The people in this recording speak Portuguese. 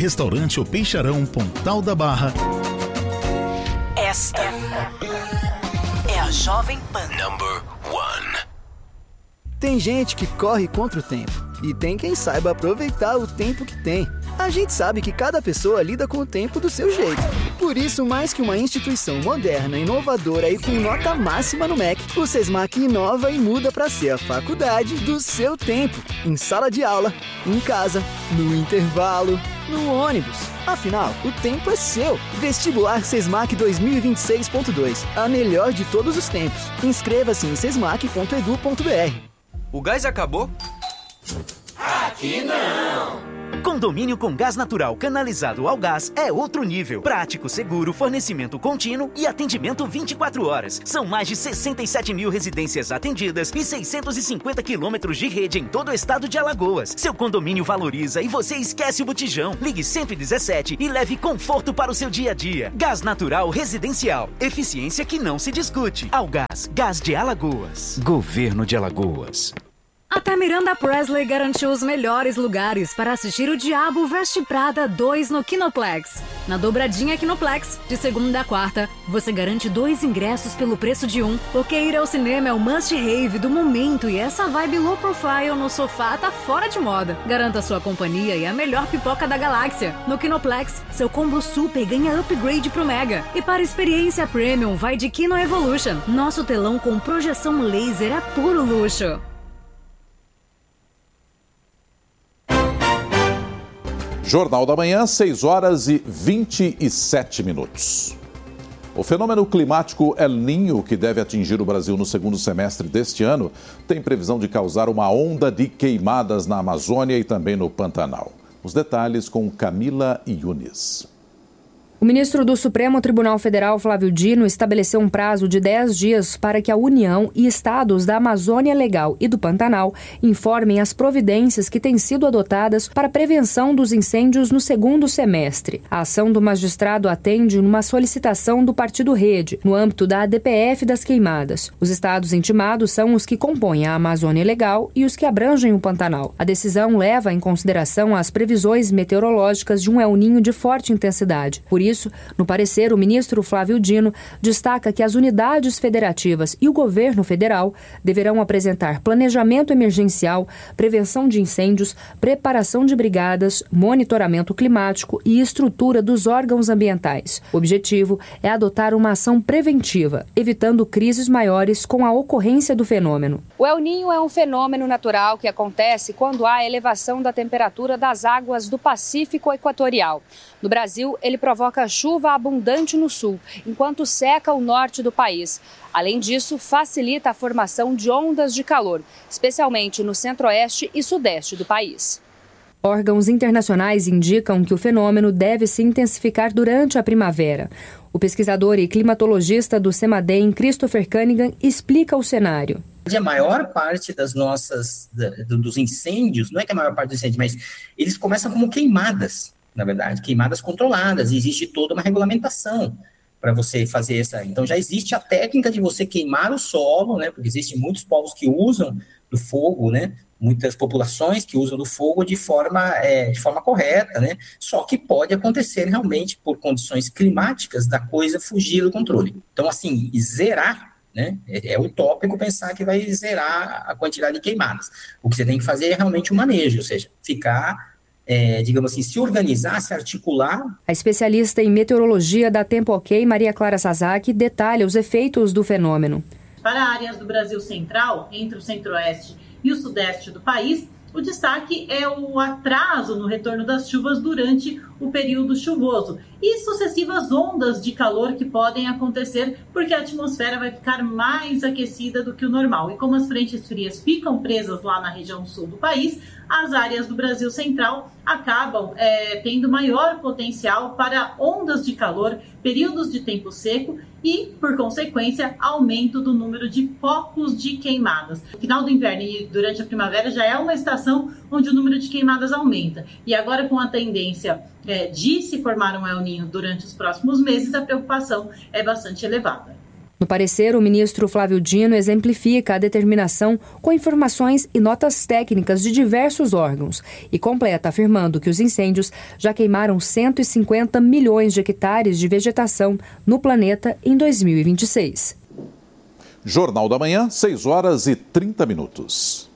Restaurante O Peixarão, Pontal da Barra. Esta é a Jovem Pan. Number 1. Tem gente que corre contra o tempo e tem quem saiba aproveitar o tempo que tem. A gente sabe que cada pessoa lida com o tempo do seu jeito. Por isso, mais que uma instituição moderna, inovadora e com nota máxima no MEC, o Sesmac inova e muda para ser a faculdade do seu tempo. Em sala de aula, em casa, no intervalo, no ônibus. Afinal, o tempo é seu. Vestibular Sesmac 2026.2. A melhor de todos os tempos. Inscreva-se em sesmac.edu.br. O gás acabou? Aqui não! Condomínio com gás natural canalizado ao gás é outro nível. Prático, seguro, fornecimento contínuo e atendimento 24 horas. São mais de 67 mil residências atendidas e 650 quilômetros de rede em todo o estado de Alagoas. Seu condomínio valoriza e você esquece o botijão. Ligue 117 e leve conforto para o seu dia a dia. Gás natural residencial. Eficiência que não se discute. Algás, Gás de Alagoas. Governo de Alagoas. A Miranda Presley garantiu os melhores lugares para assistir o Diabo Veste Prada 2 no Kinoplex. Na dobradinha Kinoplex, de segunda a quarta, você garante 2 ingressos pelo preço de 1, porque ir ao cinema é o must-have do momento e essa vibe low profile no sofá tá fora de moda. Garanta sua companhia e a melhor pipoca da galáxia. No Kinoplex, seu combo super ganha upgrade pro Mega. E para experiência premium, vai de Kino Evolution. Nosso telão com projeção laser é puro luxo. Jornal da Manhã, 6 horas e 27 minutos. O fenômeno climático El Niño, que deve atingir o Brasil no segundo semestre deste ano, tem previsão de causar uma onda de queimadas na Amazônia e também no Pantanal. Os detalhes com Camila Yunis. O ministro do Supremo Tribunal Federal, Flávio Dino, estabeleceu um prazo de 10 dias para que a União e estados da Amazônia Legal e do Pantanal informem as providências que têm sido adotadas para a prevenção dos incêndios no segundo semestre. A ação do magistrado atende numa solicitação do Partido Rede, no âmbito da ADPF das queimadas. Os estados intimados são os que compõem a Amazônia Legal e os que abrangem o Pantanal. A decisão leva em consideração as previsões meteorológicas de um El Niño de forte intensidade. Por isso, no parecer, o ministro Flávio Dino destaca que as unidades federativas e o governo federal deverão apresentar planejamento emergencial, prevenção de incêndios, preparação de brigadas, monitoramento climático e estrutura dos órgãos ambientais. O objetivo é adotar uma ação preventiva, evitando crises maiores com a ocorrência do fenômeno. O El Niño é um fenômeno natural que acontece quando há elevação da temperatura das águas do Pacífico Equatorial. No Brasil, ele provoca chuva abundante no sul, enquanto seca o norte do país. Além disso, facilita a formação de ondas de calor, especialmente no centro-oeste e sudeste do país. Órgãos internacionais indicam que o fenômeno deve se intensificar durante a primavera. O pesquisador e climatologista do CEMADEM, Christopher Cunningham, explica o cenário. A maior parte dos incêndios, não é que a maior parte dos incêndios, mas eles começam como queimadas. Na verdade, queimadas controladas, e existe toda uma regulamentação para você fazer essa. Então, já existe a técnica de você queimar o solo, né? Porque existem muitos povos que usam do fogo, né? Muitas populações que usam do fogo de forma correta, né? Só que pode acontecer realmente por condições climáticas da coisa fugir do controle. Então, assim, zerar, né? É utópico pensar que vai zerar a quantidade de queimadas. O que você tem que fazer é realmente um manejo, ou seja, ficar... digamos assim, se organizar, se articular. A especialista em meteorologia da Tempo OK, Maria Clara Sasaki, detalha os efeitos do fenômeno. Para áreas do Brasil Central, entre o centro-oeste e o sudeste do país, o destaque é o atraso no retorno das chuvas durante o período chuvoso e sucessivas ondas de calor que podem acontecer porque a atmosfera vai ficar mais aquecida do que o normal. E como as frentes frias ficam presas lá na região sul do país, as áreas do Brasil Central acabam tendo maior potencial para ondas de calor, períodos de tempo seco e, por consequência, aumento do número de focos de queimadas. No final do inverno e durante a primavera já é uma estação onde o número de queimadas aumenta. E agora, com a tendência de se formar um El Niño durante os próximos meses, a preocupação é bastante elevada. No parecer, o ministro Flávio Dino exemplifica a determinação com informações e notas técnicas de diversos órgãos e completa afirmando que os incêndios já queimaram 150 milhões de hectares de vegetação no planeta em 2026. Jornal da Manhã, 6 horas e 30 minutos.